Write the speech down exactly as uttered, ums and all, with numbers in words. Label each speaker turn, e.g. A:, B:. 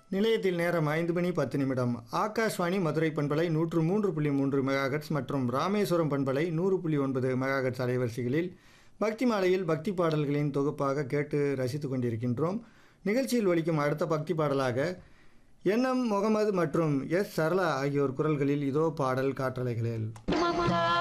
A: நிலையத்தில் நேரம் ஐந்து மணி பத்து நிமிடம். ஆகாஷ்வாணி மதுரை பண்பலை நூற்று மூன்று புள்ளி மூன்று மெகாஹெட்ஸ் மற்றும் ராமேஸ்வரம் பண்பலை நூறு புள்ளி ஒன்பது மெகாஹெட்ஸ் அலைவரிசைகளில் பக்தி மாலையில் பக்தி பாடல்களின் தொகுப்பாக கேட்டு ரசித்து கொண்டிருக்கின்றோம். நிகழ்ச்சியில் ஒலிக்கும் அடுத்த பக்தி பாடலாக என் எம் முகமது மற்றும் எஸ் சரளா ஆகியோர் குரல்களில் இதோ பாடல் காற்றலைகளில்.